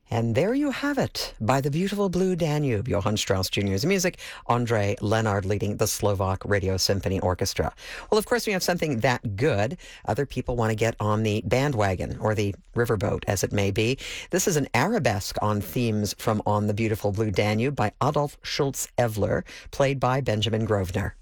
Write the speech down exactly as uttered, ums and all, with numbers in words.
And there you have it, by the beautiful Blue Danube, Johann Strauss Junior's music, Andre Lenard leading the Slovak Radio Symphony Orchestra. Well, of course, we have something that good. Other people want to get on the bandwagon, or the riverboat, as it may be. This is an arabesque on themes from On the Beautiful Blue Danube by Adolf Schultz-Evler, played by Benjamin Grosvenor.